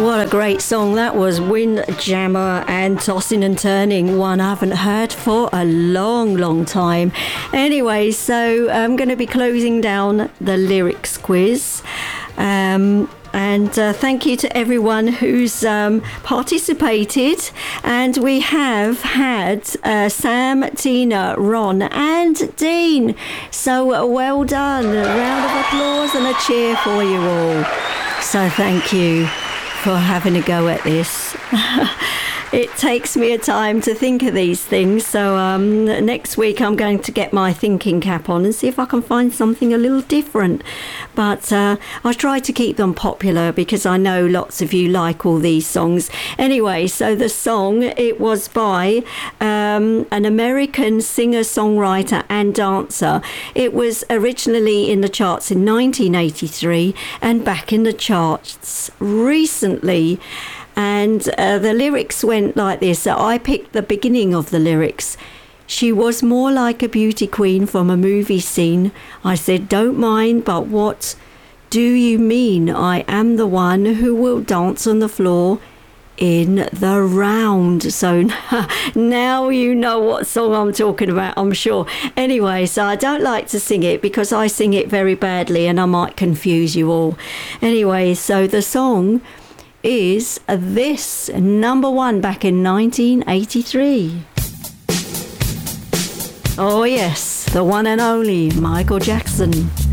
What a great song that was. Windjammer and Tossing and Turning, one I haven't heard for a long time. Anyway, so I'm going to be closing down the lyrics quiz. And thank you to everyone who's participated. And we have had Sam, Tina, Ron and Dean. So well done. A round of applause and a cheer for you all. So thank you for having a go at this. It takes me a time to think of these things, so next week I'm going to get my thinking cap on and see if I can find something a little different. But I try to keep them popular because I know lots of you like all these songs. Anyway, so the song, it was by an American singer-songwriter and dancer. It was originally in the charts in 1983 and back in the charts recently. And the lyrics went like this. So I picked the beginning of the lyrics. She was more like a beauty queen from a movie scene. I said, don't mind, but what do you mean? I am the one who will dance on the floor in the round. So now you know what song I'm talking about, I'm sure. Anyway, so I don't like to sing it because I sing it very badly and I might confuse you all. Anyway, so the song is this, number one back in 1983. Oh yes, the one and only Michael Jackson.